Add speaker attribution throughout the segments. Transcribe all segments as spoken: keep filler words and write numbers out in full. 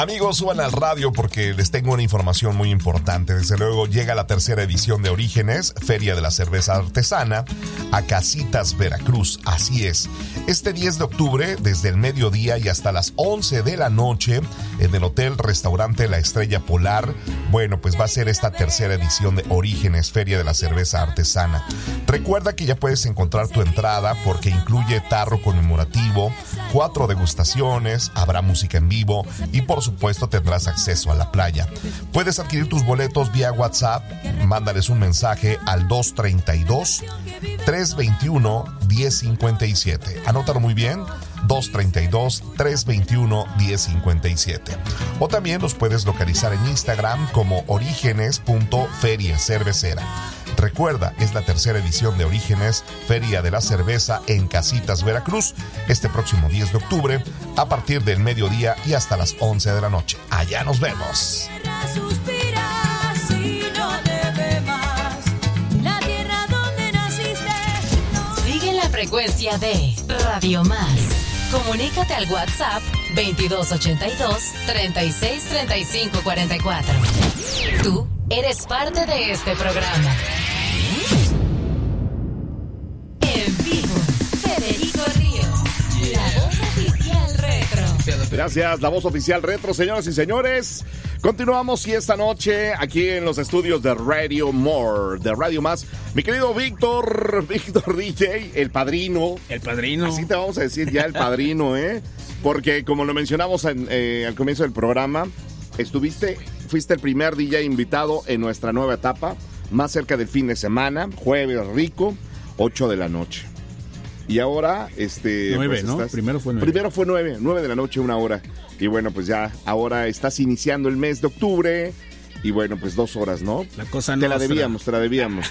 Speaker 1: Amigos, suban al radio porque les tengo una información muy importante. Desde luego llega la tercera edición de Orígenes, Feria de la Cerveza Artesana, a Casitas, Veracruz. Así es. Este diez de octubre, desde el mediodía y hasta las once de la noche, en el Hotel Restaurante La Estrella Polar, bueno, pues va a ser esta tercera edición de Orígenes, Feria de la Cerveza Artesana. Recuerda que ya puedes encontrar tu entrada porque incluye tarro conmemorativo, cuatro degustaciones, habrá música en vivo y por supuesto tendrás acceso a la playa. Puedes adquirir tus boletos vía WhatsApp, mándales un mensaje al dos treinta y dos, trescientos veintiuno, diez cincuenta y siete. Anótalo muy bien, dos treinta y dos, trescientos veintiuno, diez cincuenta y siete. O también los puedes localizar en Instagram como orígenes punto feria cervecera. Recuerda, es la tercera edición de Orígenes, Feria de la Cerveza en Casitas, Veracruz, este próximo diez de octubre, a partir del mediodía y hasta las once de la noche. Allá nos vemos.
Speaker 2: Sigue la frecuencia de Radio Más. Comunícate al WhatsApp veintidós ochenta y dos, treinta y seis, treinta y cinco cuarenta y cuatro. Tú eres parte de este programa. En vivo, Federico Ríos, la voz oficial retro.
Speaker 3: Gracias, la voz oficial retro, señoras y señores. Continuamos y esta noche aquí en los estudios de Radio More, de Radio Más. Mi querido Víctor, Víctor D J, el padrino.
Speaker 4: El padrino.
Speaker 3: Así te vamos a decir ya el padrino, ¿eh? Porque como lo mencionamos en, eh, al comienzo del programa, estuviste, fuiste el primer D J invitado en nuestra nueva etapa, más cerca del fin de semana, jueves rico, ocho de la noche. Y ahora, este...
Speaker 4: nueve,
Speaker 3: pues
Speaker 4: ¿no?
Speaker 3: estás,
Speaker 4: Primero fue nueve.
Speaker 3: Primero fue nueve, nueve de la noche, una hora. Y bueno, pues ya, ahora estás iniciando el mes de octubre. Y bueno, pues dos horas, ¿no?
Speaker 4: La cosa
Speaker 3: no. Te la
Speaker 4: nostra.
Speaker 3: debíamos, te la debíamos.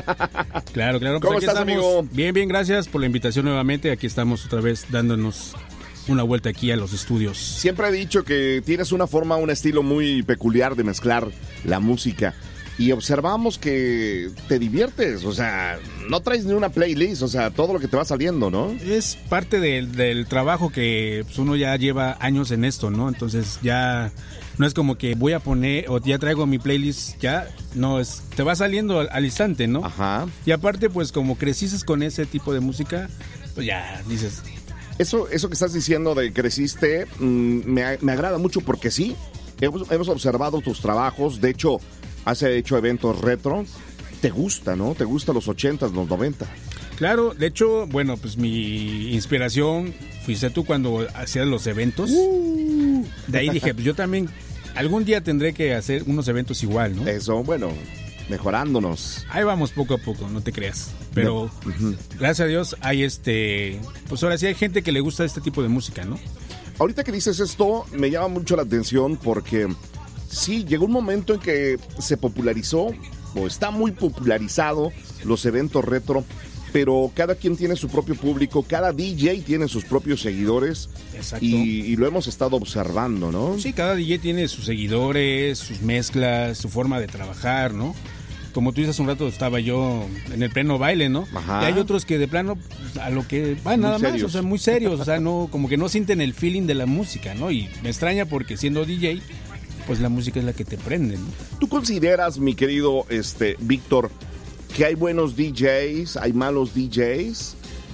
Speaker 4: Claro, claro.
Speaker 3: ¿Cómo
Speaker 4: pues
Speaker 3: estás,
Speaker 4: estamos.
Speaker 3: amigo?
Speaker 4: Bien, bien, gracias por la invitación nuevamente. Aquí estamos otra vez dándonos una vuelta aquí a los estudios.
Speaker 3: Siempre he dicho que tienes una forma, un estilo muy peculiar de mezclar la música. Y observamos que te diviertes, o sea, no traes ni una playlist, o sea, todo lo que te va saliendo, ¿no?
Speaker 4: Es parte del, del trabajo que pues, uno ya lleva años en esto, ¿no? Entonces ya no es como que voy a poner o ya traigo mi playlist, ya, no, es te va saliendo al, al instante, ¿no?
Speaker 3: Ajá.
Speaker 4: Y aparte, pues como creciste con ese tipo de música, pues ya dices...
Speaker 3: Eso, eso que estás diciendo de creciste, mmm, me, me agrada mucho porque sí, hemos, hemos observado tus trabajos, de hecho... Has hecho eventos retro, te gusta, ¿no? Te gustan los ochentas, los noventa.
Speaker 4: Claro, de hecho, bueno, pues mi inspiración fuiste tú cuando hacías los eventos.
Speaker 3: Uh.
Speaker 4: De ahí dije, pues yo también algún día tendré que hacer unos eventos igual, ¿no?
Speaker 3: Eso, bueno, mejorándonos.
Speaker 4: Ahí vamos poco a poco, no te creas. Pero
Speaker 3: no. uh-huh.
Speaker 4: Gracias a Dios hay este, pues ahora sí hay gente que le gusta este tipo de música, ¿no?
Speaker 3: Ahorita que dices esto, me llama mucho la atención porque... Sí, llegó un momento en que se popularizó, o está muy popularizado, los eventos retro, pero cada quien tiene su propio público, cada D J tiene sus propios seguidores.
Speaker 4: Exacto.
Speaker 3: Y, y lo hemos estado observando, ¿no?
Speaker 4: Sí, cada D J tiene sus seguidores, sus mezclas, su forma de trabajar, ¿no? Como tú dices, un rato estaba yo en el pleno baile, ¿no?
Speaker 3: Ajá.
Speaker 4: Y hay otros que de plano, a lo que van nada más, o sea, muy serios, o sea, no, como que no sienten el feeling de la música, ¿no? Y me extraña porque siendo D J... pues la música es la que te prende, ¿no?
Speaker 3: ¿Tú consideras, mi querido este, Víctor, que hay buenos D Js, hay malos D Js?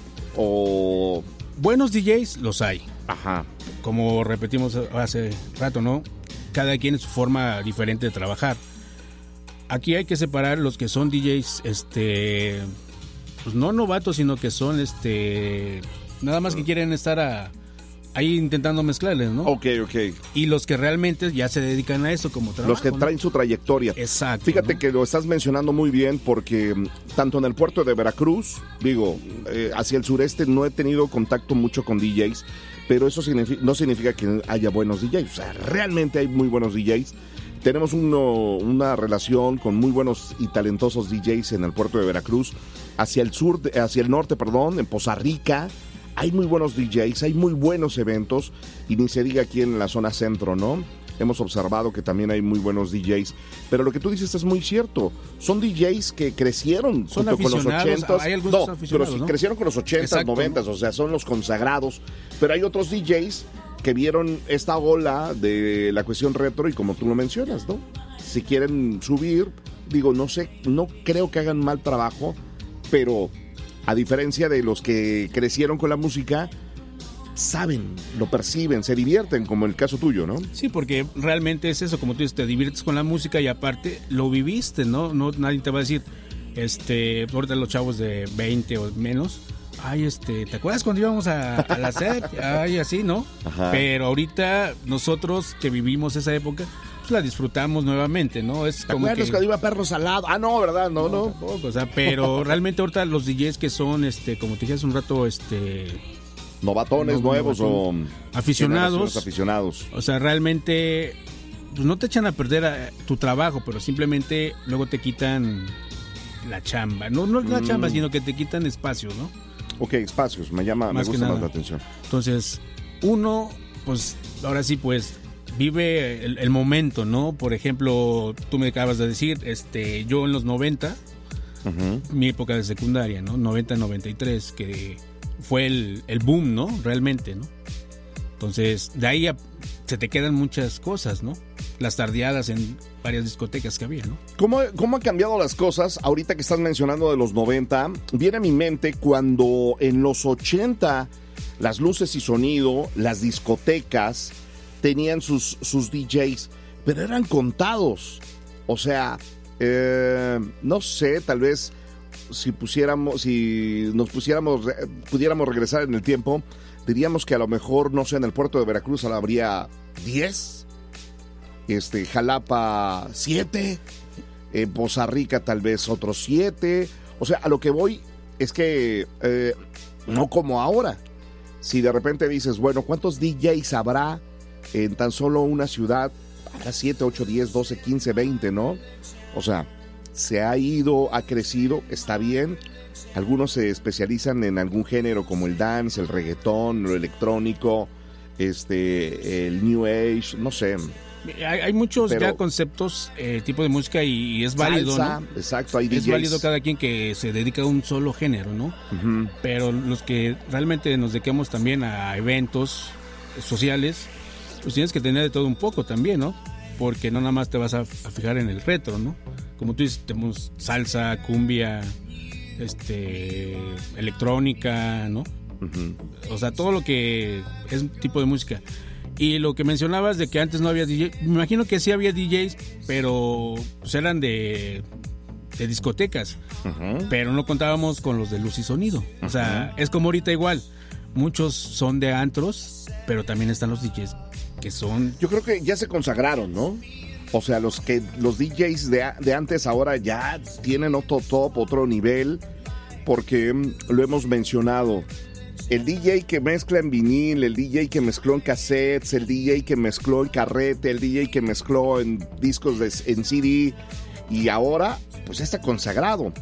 Speaker 3: O...
Speaker 4: Buenos D Js los hay.
Speaker 3: Ajá.
Speaker 4: Como repetimos hace rato, ¿no? Cada quien es su forma diferente de trabajar. Aquí hay que separar los que son D Js, este... pues no novatos, sino que son, este... nada más que quieren estar a... ahí intentando mezclarles, ¿no?
Speaker 3: Ok, ok.
Speaker 4: Y los que realmente ya se dedican a eso como trabajo,
Speaker 3: los que traen, ¿no?, su trayectoria.
Speaker 4: Exacto.
Speaker 3: Fíjate, ¿no?, que lo estás mencionando muy bien porque tanto en el puerto de Veracruz, digo, eh, hacia el sureste no he tenido contacto mucho con D Js, pero eso significa, no significa que haya buenos D Js. O sea, realmente hay muy buenos D Js. Tenemos uno, una relación con muy buenos y talentosos D Js en el puerto de Veracruz. Hacia el sur, hacia el norte, perdón, en Poza Rica. Hay muy buenos D Js, hay muy buenos eventos, y ni se diga aquí en la zona centro, ¿no? Hemos observado que también hay muy buenos D Js, pero lo que tú dices es muy cierto. Son D Js que crecieron
Speaker 4: son
Speaker 3: junto con los ochentas.
Speaker 4: Hay algunos
Speaker 3: no,
Speaker 4: aficionados,
Speaker 3: pero
Speaker 4: ¿no?
Speaker 3: crecieron con los ochentas, noventas, o sea, son los consagrados. Pero hay otros D Js que vieron esta ola de la cuestión retro y como tú lo mencionas, ¿no? Si quieren subir, digo, no sé, no creo que hagan mal trabajo, pero a diferencia de los que crecieron con la música, saben, lo perciben, se divierten, como el caso tuyo, ¿no?
Speaker 4: Sí, porque realmente es eso, como tú dices, te diviertes con la música y aparte lo viviste, ¿no? No nadie te va a decir, este, ahorita los chavos de veinte o menos, ay, este, ¿te acuerdas cuando íbamos a, a la S E P? Ay, así, ¿no? Ajá. Pero ahorita nosotros que vivimos esa época, pues la disfrutamos nuevamente, ¿no? Es
Speaker 3: ¿Te
Speaker 4: como
Speaker 3: acuerdas
Speaker 4: que...
Speaker 3: cuando iba Perro Salado? Ah, no, ¿verdad? No, no. no.
Speaker 4: Tampoco, o sea, pero realmente ahorita los D Js que son, este, como te dije hace un rato, este...
Speaker 3: novatones, no, nuevos o
Speaker 4: aficionados,
Speaker 3: aficionados.
Speaker 4: O sea, realmente pues no te echan a perder a, tu trabajo, pero simplemente luego te quitan la chamba. No, no la mm. chamba, sino que te quitan espacio, ¿no?
Speaker 3: Ok, espacios, me llama, más me gusta más la atención.
Speaker 4: Entonces, uno, pues, ahora sí, pues, vive el, el momento, ¿no? Por ejemplo, tú me acabas de decir, este, yo en los noventa, uh-huh. mi época de secundaria, ¿no? noventa, noventa y tres, que fue el, el boom, ¿no? Realmente, ¿no? Entonces, de ahí a, se te quedan muchas cosas, ¿no? Las tardeadas en varias discotecas que había, ¿no?
Speaker 3: ¿Cómo, ¿Cómo han cambiado las cosas? Ahorita que estás mencionando de los noventa, viene a mi mente cuando en los ochenta las luces y sonido, las discotecas tenían sus, sus D Js, pero eran contados. O sea, eh, no sé, tal vez si pusiéramos, si nos pusiéramos, pudiéramos regresar en el tiempo, diríamos que a lo mejor, no sé, en el puerto de Veracruz habría diez. Este, Jalapa siete, en Poza Rica tal vez otros siete. O sea, a lo que voy es que eh, no como ahora. Si de repente dices, bueno, ¿cuántos D Js habrá en tan solo una ciudad? Habrá siete, ocho, diez, doce, quince, veinte, ¿no? O sea, se ha ido, ha crecido, está bien. Algunos se especializan en algún género como el dance, el reggaetón, lo electrónico, este, el new age, no sé.
Speaker 4: Hay, hay muchos pero, ya conceptos, eh, tipo de música y, y es válido,
Speaker 3: salsa,
Speaker 4: ¿no?
Speaker 3: Exacto, hay
Speaker 4: es
Speaker 3: D Js.
Speaker 4: válido cada quien que se dedica a un solo género, ¿no? Uh-huh. Pero los que realmente nos dediquemos también a eventos sociales, pues tienes que tener de todo un poco también, ¿no? Porque no nada más te vas a, a fijar en el retro, ¿no? Como tú dices, tenemos salsa, cumbia, este, electrónica, ¿no? Uh-huh. O sea, todo lo que es un tipo de música. Y lo que mencionabas de que antes no había D Js, me imagino que sí había D Js, pero pues eran de, de discotecas, uh-huh. pero no contábamos con los de luz y sonido. Uh-huh. O sea, es como ahorita igual, muchos son de antros, pero también están los D Js que son...
Speaker 3: Yo creo que ya se consagraron, ¿no? O sea, los que los D Js de, de antes ahora ya tienen otro top, otro nivel, porque lo hemos mencionado. El D J que mezcla en vinil, el D J que mezcló en cassettes, el D J que mezcló en carrete, el D J que mezcló en discos de, en C D, y ahora pues está consagrado.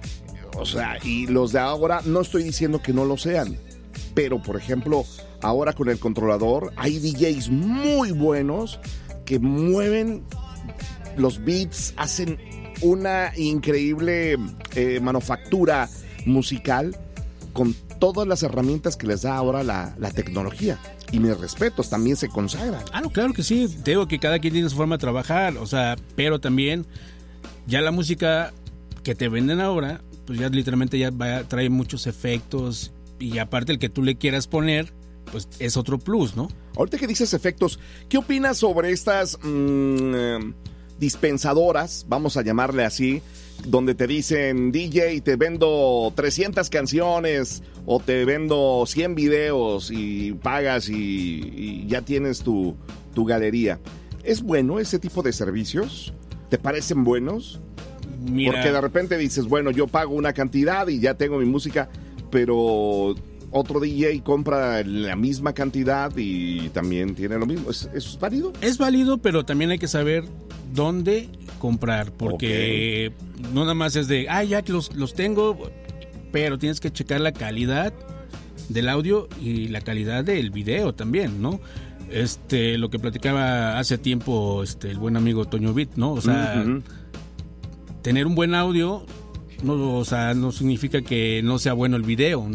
Speaker 3: O sea, y los de ahora no estoy diciendo que no lo sean, pero por ejemplo, ahora con el controlador hay D Js muy buenos que mueven los beats, hacen una increíble eh, manufactura musical con todas las herramientas que les da ahora la, la tecnología. Y mis respetos, también se consagran.
Speaker 4: Ah, no, claro que sí. Te digo que cada quien tiene su forma de trabajar, o sea, pero también ya la música que te venden ahora, pues ya literalmente ya va, trae muchos efectos, y aparte el que tú le quieras poner, pues es otro plus, ¿no?
Speaker 3: Ahorita que dices efectos, ¿qué opinas sobre estas mmm, dispensadoras, vamos a llamarle así, donde te dicen, D J, te vendo trescientas canciones o te vendo cien videos y pagas y, y ya tienes tu, tu galería? ¿Es bueno ese tipo de servicios? ¿Te parecen buenos? Mira. Porque de repente dices, bueno, yo pago una cantidad y ya tengo mi música, pero otro D J compra la misma cantidad y también tiene lo mismo. ¿Es, es válido?
Speaker 4: Es válido, pero también hay que saber dónde comprar, porque okay. no nada más es de, ah, ya que los, los tengo, pero tienes que checar la calidad del audio y la calidad del video también, ¿no? Este, lo que platicaba hace tiempo este, el buen amigo Toño Beat, ¿no? O sea, uh-huh. tener un buen audio, no, o sea, no significa que no sea bueno el video, ¿no?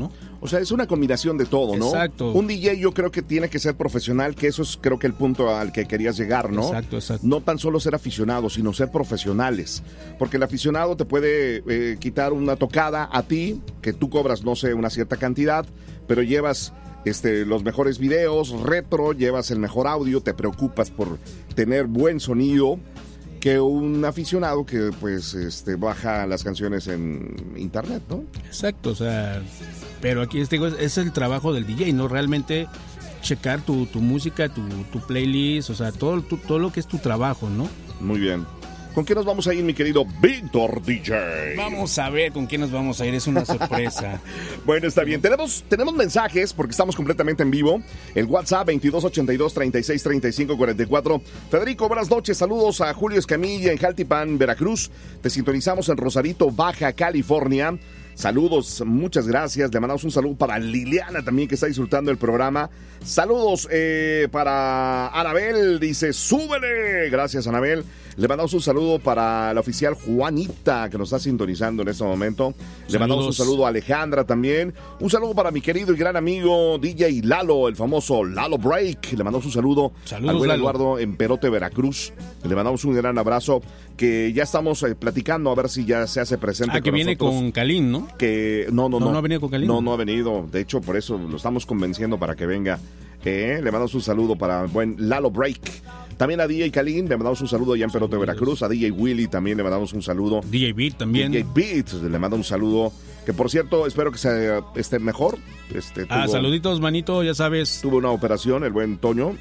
Speaker 3: O sea, es una combinación de todo, ¿no?
Speaker 4: Exacto.
Speaker 3: Un D J yo creo que tiene que ser profesional, que eso es creo que el punto al que querías llegar, ¿no?
Speaker 4: Exacto, exacto.
Speaker 3: No tan solo ser aficionados, sino ser profesionales. Porque el aficionado te puede eh, quitar una tocada a ti, que tú cobras, no sé, una cierta cantidad, pero llevas este, los mejores videos, retro, llevas el mejor audio, te preocupas por tener buen sonido, que un aficionado que pues este, baja las canciones en internet, ¿no?
Speaker 4: Exacto, o sea, pero aquí este, es el trabajo del D J, ¿no? Realmente checar tu, tu música, tu, tu playlist, o sea, todo, tu, todo lo que es tu trabajo, ¿no?
Speaker 3: Muy bien. ¿Con qué nos vamos a ir, mi querido Víctor D J?
Speaker 4: Vamos a ver con quién nos vamos a ir, es una sorpresa.
Speaker 3: Bueno, está bien. Tenemos, tenemos mensajes porque estamos completamente en vivo. El WhatsApp veintidós ochenta y dos, treinta y seis, treinta y cinco, cuarenta y cuatro. Federico, buenas noches. Saludos a Julio Escamilla en Jaltipan, Veracruz. Te sintonizamos en Rosarito, Baja California. Saludos, muchas gracias. Le mandamos un saludo para Liliana también, que está disfrutando el programa. Saludos eh, para Anabel, dice, súbele. Gracias, Anabel. Le mandamos un saludo para la oficial Juanita, que nos está sintonizando en este momento. Le
Speaker 4: Saludos.
Speaker 3: mandamos un saludo a Alejandra también. Un saludo para mi querido y gran amigo D J Lalo, el famoso Lalo Break. Le mandamos un saludo
Speaker 4: Saludos,
Speaker 3: al buen
Speaker 4: Lalo.
Speaker 3: Eduardo en Perote, Veracruz. Le mandamos un gran abrazo, que ya estamos eh, platicando a ver si ya se hace presente
Speaker 4: Ah, que
Speaker 3: con
Speaker 4: viene
Speaker 3: nosotros.
Speaker 4: con Kalin, ¿no?
Speaker 3: Que no, no,
Speaker 4: No,
Speaker 3: no.
Speaker 4: no ha venido con Kalin.
Speaker 3: No, no ha venido. De hecho, por eso lo estamos convenciendo para que venga. Eh, le mandamos un saludo para el buen Lalo Break. También a D J Kalin, le mandamos un saludo allá en Perote, Veracruz. A D J Willy también le mandamos un saludo.
Speaker 4: D J Beat también.
Speaker 3: D J Beat le manda un saludo. Que por cierto, espero que se, esté mejor. Este,
Speaker 4: Ah,
Speaker 3: tuvo,
Speaker 4: saluditos, manito, ya sabes.
Speaker 3: tuvo una operación, el buen Toño.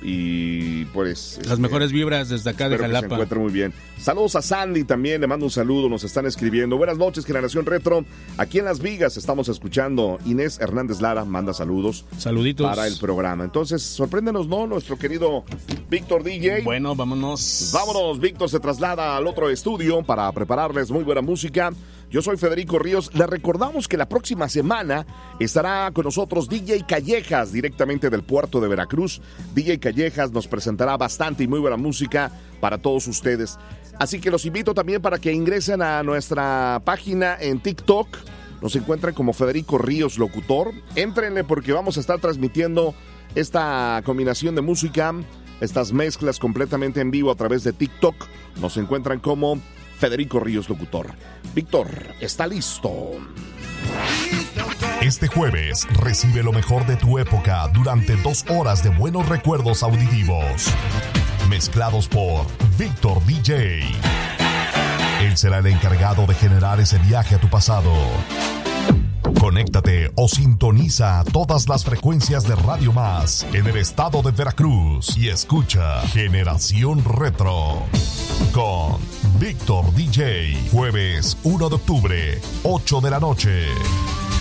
Speaker 3: Y pues.
Speaker 4: Las
Speaker 3: este,
Speaker 4: mejores vibras desde acá de
Speaker 3: Espero que se
Speaker 4: Jalapa.
Speaker 3: encuentre muy bien. Saludos a Sandy también, le mando un saludo, nos están escribiendo. Buenas noches, Generación Retro. Aquí en Las Vigas estamos escuchando. Inés Hernández Lara manda saludos
Speaker 4: Saluditos.
Speaker 3: para el programa. Entonces, sorpréndenos, ¿no? Nuestro querido Víctor D J.
Speaker 4: Bueno, vámonos.
Speaker 3: Vámonos, Víctor se traslada al otro estudio para prepararles muy buena música. Yo soy Federico Ríos. Les recordamos que la próxima semana estará con nosotros D J Callejas, directamente del puerto de Veracruz. D J Callejas nos presentará bastante y muy buena música para todos ustedes. Así que los invito también para que ingresen a nuestra página en TikTok. Nos encuentran como Federico Ríos Locutor. Éntrenle porque vamos a estar transmitiendo esta combinación de música, estas mezclas completamente en vivo a través de TikTok. Nos encuentran como Federico Ríos Locutor. Víctor, ¿está listo?
Speaker 1: Este jueves recibe lo mejor de tu época durante dos horas de buenos recuerdos auditivos, mezclados por Víctor D J. Él será el encargado de generar ese viaje a tu pasado. Conéctate o sintoniza todas las frecuencias de Radio Más en el estado de Veracruz y escucha Generación Retro con Víctor D J. Jueves uno de octubre, ocho de la noche.